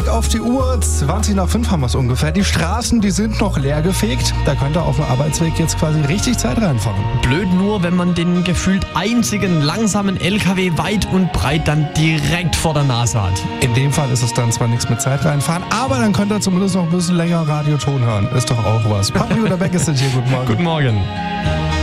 auf die Uhr, 20 nach 5 haben wir es ungefähr. Die Straßen, die sind noch leer gefegt. Da könnt ihr auf dem Arbeitsweg jetzt quasi richtig Zeit reinfahren. Blöd nur, wenn man den gefühlt einzigen langsamen LKW weit und breit dann direkt vor der Nase hat. In dem Fall ist es dann zwar nichts mit Zeit reinfahren, aber dann könnt ihr zumindest noch ein bisschen länger Radioton hören. Ist doch auch was. Pauli oder Beck ist hier. Guten Morgen. Guten Morgen.